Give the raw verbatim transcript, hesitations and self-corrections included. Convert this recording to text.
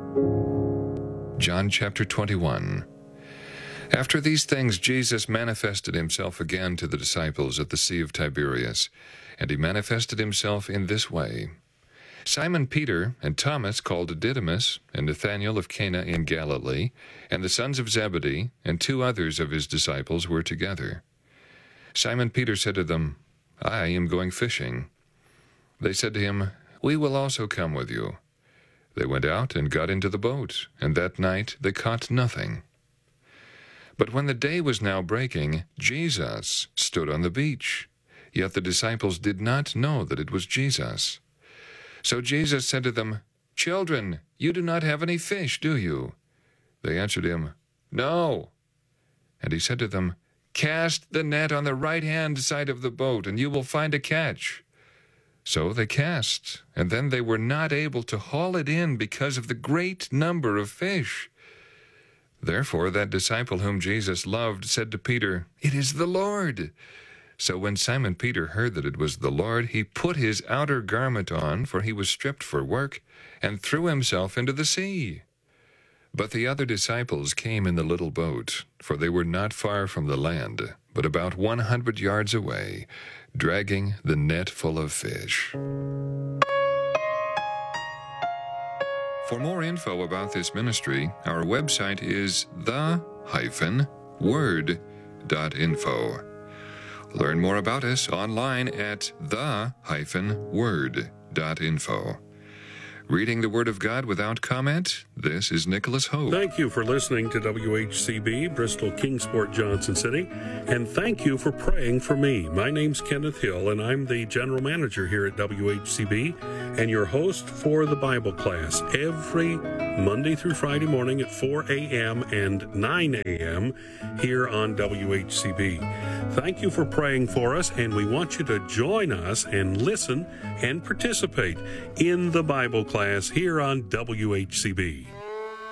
John chapter twenty-one. After these things Jesus manifested himself again to the disciples at the Sea of Tiberias, and he manifested himself in this way. Simon Peter and Thomas called Didymus, and Nathanael of Cana in Galilee, and the sons of Zebedee, and two others of his disciples were together. Simon Peter said to them, I am going fishing. They said to him, We will also come with you. They went out and got into the boat, and that night they caught nothing. But when the day was now breaking, Jesus stood on the beach. Yet the disciples did not know that it was Jesus. So Jesus said to them, Children, you do not have any fish, do you? They answered him, No. And he said to them, Cast the net on the right-hand side of the boat, and you will find a catch. So they cast, and then they were not able to haul it in because of the great number of fish. Therefore that disciple whom Jesus loved said to Peter, It is the Lord. So when Simon Peter heard that it was the Lord, he put his outer garment on, for he was stripped for work, and threw himself into the sea. But the other disciples came in the little boat, for they were not far from the land, but about one hundred yards away, dragging the net full of fish. For more info about this ministry, our website is the dash word dot info. Learn more about us online at the dash word dot info. Reading the Word of God without comment, this is Nicholas Hope. Thank you for listening to W H C B, Bristol Kingsport, Johnson City, and thank you for praying for me. My name's Kenneth Hill, and I'm the General Manager here at W H C B and your host for the Bible class every Monday through Friday morning at four a.m. and nine a.m. here on W H C B. Thank you for praying for us, and we want you to join us and listen and participate in the Bible class here on W H C B.